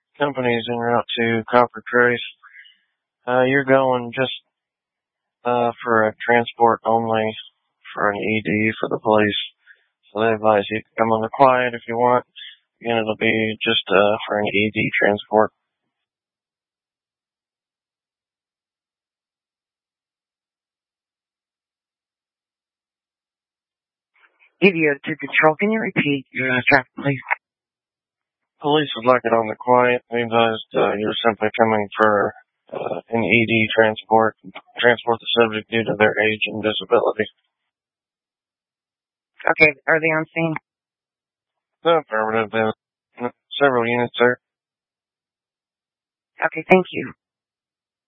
companies en route to Copper Trace. You're going just for a transport only for an ED for the police. So they advise you to come on the quiet if you want. Again, it'll be just for an ED transport. Idiot to control. Can you repeat your traffic, please? Police would like it on the quiet. We advised you're simply coming for an ED transport the subject due to their age and disability. Okay, are they on scene? Affirmative. Several units, sir. Okay, thank you.